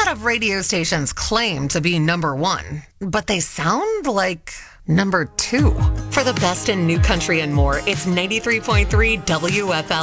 lot of radio stations claim to be number one, but they sound like number two. For the best in new country and more, it's 93.3 WFL.